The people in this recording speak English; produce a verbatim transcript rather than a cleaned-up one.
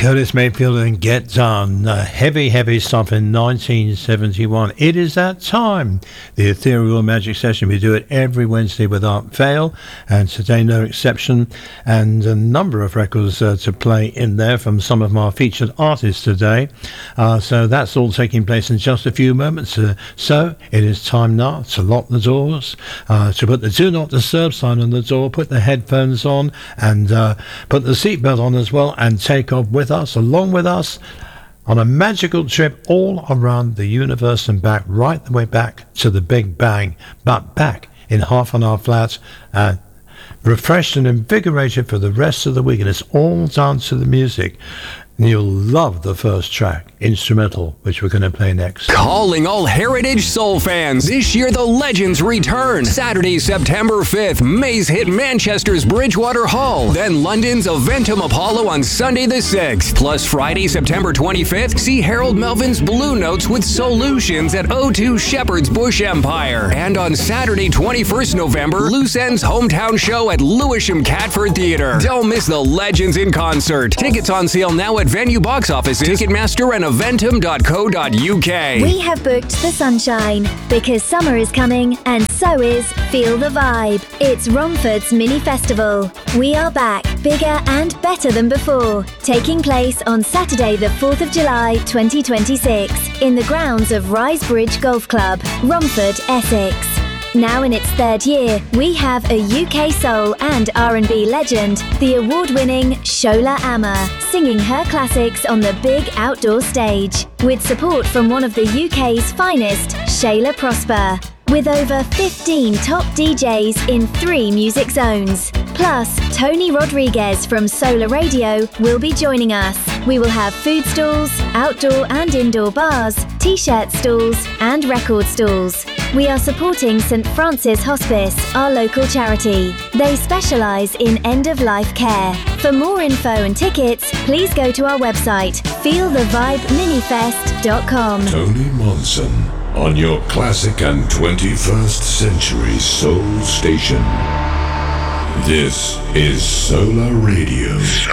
Curtis Mayfield and Get Done. Uh, heavy, heavy stuff in nineteen seventy-one. It is that time. The Ethereal Magic Session. We do it every Wednesday without fail, and today no exception. And a number of records uh, to play in there from some of our featured artists today. Uh, so that's all taking place in just a few moments. Uh, so it is time now to lock the doors, uh, to put the Do Not Disturb sign on the door, put the headphones on, and uh, put the seatbelt on as well, and take off with us, along with us, on a magical trip all around the universe and back, right the way back to the Big Bang, but back in half an hour flat, uh, refreshed and invigorated for the rest of the week. And it's all down to the music. And you'll love the first track, instrumental, which we're going to play next. Calling all Heritage Soul fans. This year, the Legends return. Saturday, September fifth, Maze hit Manchester's Bridgewater Hall. Then London's Eventum Apollo on Sunday the sixth. Plus Friday, September twenty-fifth, see Harold Melvin's Blue Notes with Solutions at O two Shepherd's Bush Empire. And on Saturday, twenty-first November, Loose End's hometown show at Lewisham Catford Theatre. Don't miss the Legends in concert. Tickets on sale now at venue box offices, Ticketmaster, and eventum dot co dot u k. We have booked the sunshine because summer is coming, and so is Feel the Vibe. It's Romford's mini festival. We are back, bigger and better than before, taking place on Saturday the fourth of July twenty twenty-six in the grounds of Risebridge Golf Club, Romford, Essex. Now in its third year, we have a U K soul and R and B legend, the award-winning Shola Ama, singing her classics on the big outdoor stage, with support from one of the U K's finest, Shayla Prosper, with over fifteen top D Js in three music zones. Plus, Tony Rodriguez from Solar Radio will be joining us. We will have food stalls, outdoor and indoor bars, t-shirt stalls and record stalls. We are supporting St Francis Hospice, our local charity. They specialise in end-of-life care. For more info and tickets, please go to our website, feel the vibe minifest dot com. Tony Monson on your classic and twenty-first century soul station. This is Solar Radio.